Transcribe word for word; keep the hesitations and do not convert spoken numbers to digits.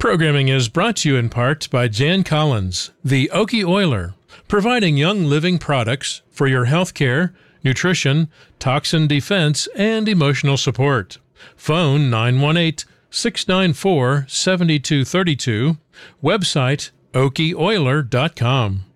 Programming is brought to you in part by Jan Collins, the Okie Oiler, providing young living products for your healthcare, nutrition, toxin defense, and emotional support. Phone nine one eight, six nine four, seven two three two. Website okie oiler dot com.